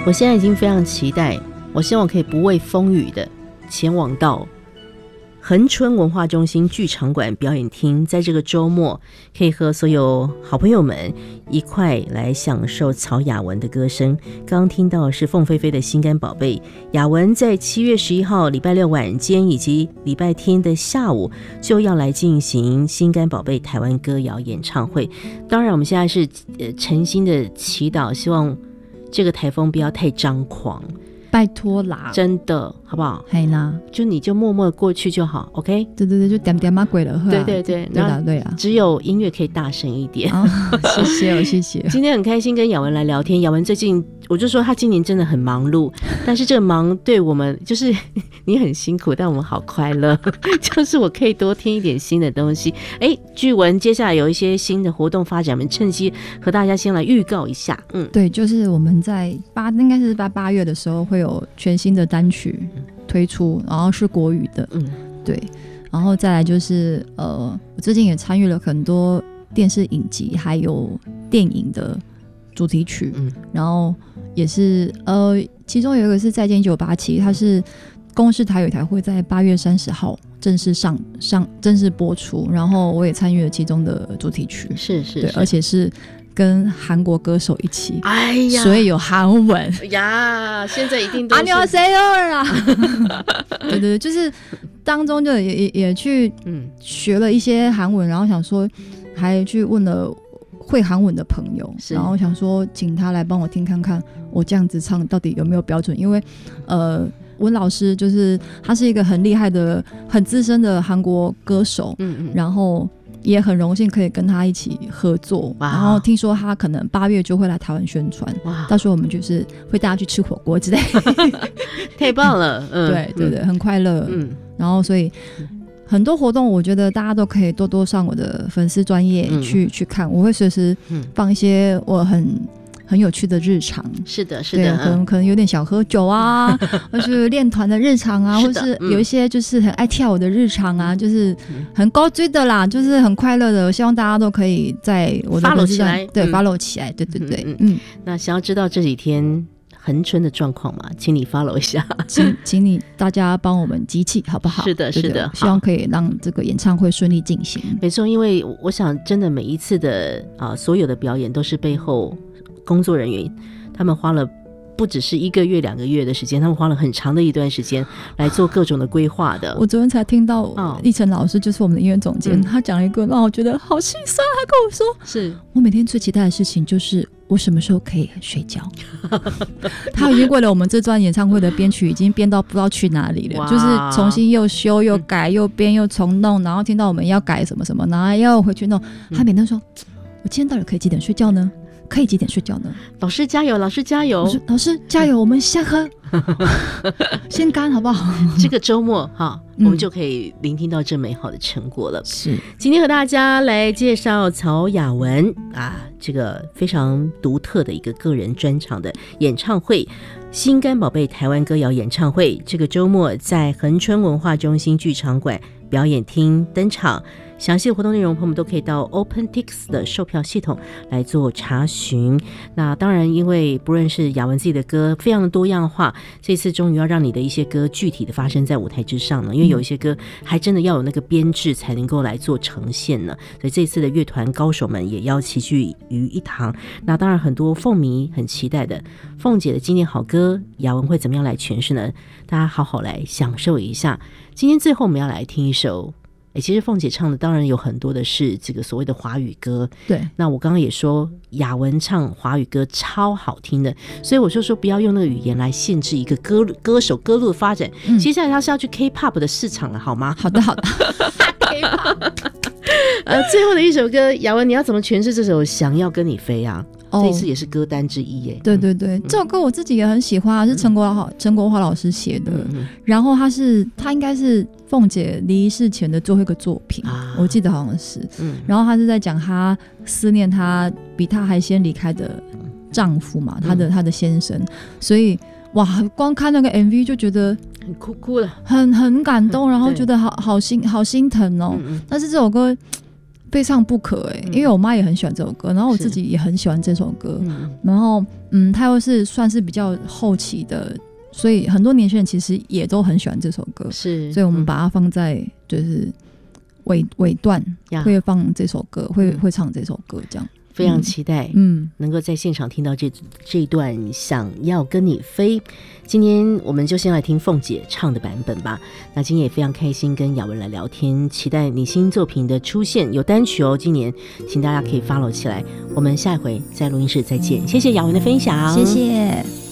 我现在已经非常期待，我希望我可以不畏风雨的前往到恒春文化中心剧场馆表演厅，在这个周末可以和所有好朋友们一块来享受曹雅雯的歌声。刚刚听到的是凤飞飞的心肝宝贝，雅雯在7月11号礼拜六晚间以及礼拜天的下午就要来进行心肝宝贝台湾歌谣演唱会。当然我们现在是诚心的祈祷，希望这个台风不要太张狂， 拜托啦， 真的好不好？ 嘿啦， 就你就默默过去就好 ，OK？ 对对对，就点点嘛鬼了， 对对对， 对啦对啦， 只有音乐可以大声一点。 哦、谢谢哦，谢谢。 今天很开心跟雅雯来聊天，雅雯最近我就说她今年真的很忙碌，但是这个忙对我们就是你很辛苦，但我们好快乐，就是我可以多听一点新的东西。哎，据闻接下来有一些新的活动发展，我们趁机和大家先来预告一下。 对，就是我们在应该是8月的时候会有全新的单曲推出，然后是国语的，对，然后再来就是我最近也参与了很多电视影集还有电影的主题曲，然后也是其中有一个是再见1987，它是公视台语台会在8月30号正式播出，然后我也参与了其中的主题曲，是对，而且是跟韩国歌手一起，哎呀，所以有韩文呀，现在一定都是 안녕하세요啦，对对对，就是当中就也去学了一些韩文，然后想说还去问了会韩文的朋友，然后想说请他来帮我听看看我这样子唱到底有没有标准，因为温老师就是他是一个很厉害的很资深的韩国歌手，然后也很荣幸可以跟他一起合作，然后听说他可能8月就会来台湾宣传，到时候我们就是会带他去吃火锅之类太棒了， 对对对，很快乐，然后所以很多活动我觉得大家都可以多多上我的粉丝专页去看，我会随时放一些我很有趣的日常，是的是的，可能有点小喝酒啊或是练团的日常啊，或是有一些就是很爱跳舞的日常啊，就是很高追的啦，就是很快乐的，我希望大家都可以在我的 follow 起来， 对 follow 起来，对对对， 那想要知道这几天恒春的状况嘛，请你 follow 一下， 请你大家帮我们集气好不好？是的是的，希望可以让这个演唱会顺利进行。 没错，因为我想真的每一次的所有的表演都是背后工作人员他们花了不只是1个月2个月的时间，他们花了很长的一段时间来做各种的规划的。 我昨天才听到立成老师就是我们的音乐总监，他讲了一个让我觉得好心酸，他跟我说是我每天最期待的事情就是我什么时候可以睡觉他已经为了我们这段演唱会的编曲已经编到不知道去哪里了，就是重新又修又改又编又重弄，然后听到我们要改什么什么然后要回去弄，他每天说我今天到底可以几点睡觉呢？可以几点睡觉呢？ 老师加油，老师加油， 老师加油，我们先喝先干好不好？ 这个周末我们就可以聆听到这美好的成果了。是，今天和大家来介绍曹雅雯这个非常独特的一个个人专场的演唱会，心肝宝贝台湾歌谣演唱会，这个周末在恒春文化中心剧场馆表演厅登场。详细的活动内容朋友们都可以到 OpenTix 的售票系统来做查询。那当然因为不论是雅雯自己的歌非常的多样化，这次终于要让你的一些歌具体的发生在舞台之上呢，因为有一些歌还真的要有那个编制才能够来做呈现呢，所以这次的乐团高手们也要齐聚于一堂。那当然很多凤迷很期待的凤姐的经典好歌，雅雯会怎么样来诠释呢？大家好好来享受一下。今天最后我们要来听一首其实凤姐唱的当然有很多的是这个所谓的华语歌，对，那我刚刚也说雅雯唱华语歌超好听的，所以我就说不要用那个语言来限制一个歌手歌路的发展，接下来他是要去 K-pop 的市场了好吗？好的好的K-pop 最后的一首歌，雅雯你要怎么诠释这首想要跟你飞啊？这一次也是歌单之一耶。对对对，这首歌我自己也很喜欢，是陈国华老师写的，然后他应该是凤姐离世前的最后一个作品，我记得好像是，然后他是在讲他思念他比他还先离开的丈夫嘛，他的先生，所以哇，光看那个 MV 就觉得很哭了，很感动，然后觉得好心疼哦。但是这首歌非唱不可因为我妈也很喜欢这首歌，然后我自己也很喜欢这首歌，然后它又是算是比较后期的，所以很多年轻人其实也都很喜欢这首歌， 是， 所以我们把它放在就是尾段会放这首歌，会唱这首歌，这样非常期待能够在现场听到这一段想要跟你飞。今天我们就先来听凤姐唱的版本吧。那今天也非常开心跟雅文来聊天，期待你新作品的出现，有单曲今年请大家可以 follow 起来。我们下一回在录音室再见，谢谢雅文的分享， 谢谢。